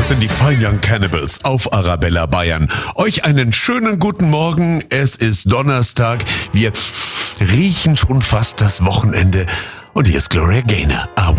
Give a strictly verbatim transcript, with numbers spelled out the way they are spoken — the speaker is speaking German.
Das sind die Fine Young Cannibals auf Arabella Bayern. Euch einen schönen guten Morgen. Es ist Donnerstag. Wir riechen schon fast das Wochenende. Und hier ist Gloria Gaynor.